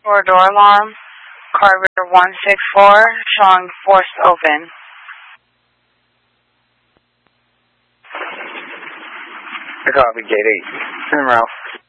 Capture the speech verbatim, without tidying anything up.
Door door alarm. Carrier one six four showing forced open. I copy, gate eight. Turn Ralph.